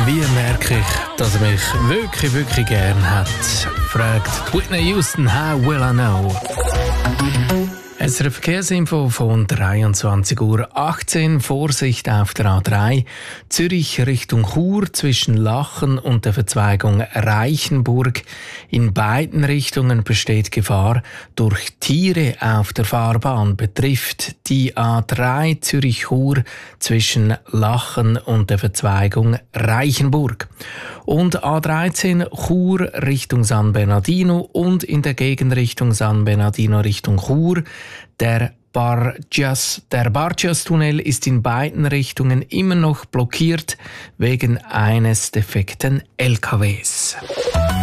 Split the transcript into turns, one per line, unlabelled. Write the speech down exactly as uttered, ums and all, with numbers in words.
Wie merke ich, dass er mich wirklich, wirklich gern hat? Fragt Whitney Houston, how will I know? Es ist eine Verkehrsinfo von dreiundzwanzig Uhr achtzehn. Vorsicht auf der A drei. Zürich Richtung Chur zwischen Lachen und der Verzweigung Reichenburg. In beiden Richtungen besteht Gefahr durch Tiere auf der Fahrbahn. Betrifft die A drei Zürich-Chur zwischen Lachen und der Verzweigung Reichenburg. Und A dreizehn Chur Richtung San Bernardino und in der Gegenrichtung San Bernardino Richtung Chur. Der Bargias, der Bargias-Tunnel ist in beiden Richtungen immer noch blockiert wegen eines defekten L K Ws.